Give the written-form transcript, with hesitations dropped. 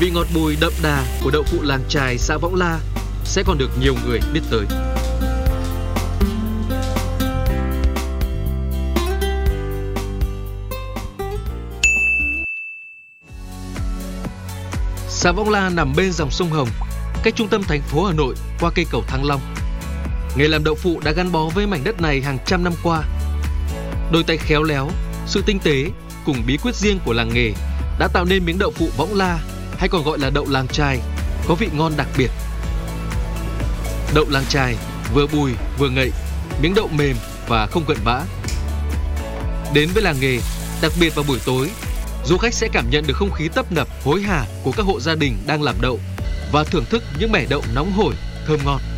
vị ngọt bùi đậm đà của đậu phụ làng Chài xã Võng La sẽ còn được nhiều người biết tới. Xã Võng La nằm bên dòng sông Hồng, cách trung tâm thành phố Hà Nội qua cây cầu Thăng Long. Nghề làm đậu phụ đã gắn bó với mảnh đất này hàng trăm năm qua. Đôi tay khéo léo, sự tinh tế cùng bí quyết riêng của làng nghề đã tạo nên miếng đậu phụ Võng La, hay còn gọi là đậu làng Chài, có vị ngon đặc biệt. Đậu làng Chài vừa bùi vừa ngậy, miếng đậu mềm và không cận bã. Đến với làng nghề, đặc biệt vào buổi tối, du khách sẽ cảm nhận được không khí tấp nập hối hả của các hộ gia đình đang làm đậu và thưởng thức những mẻ đậu nóng hổi, thơm ngon.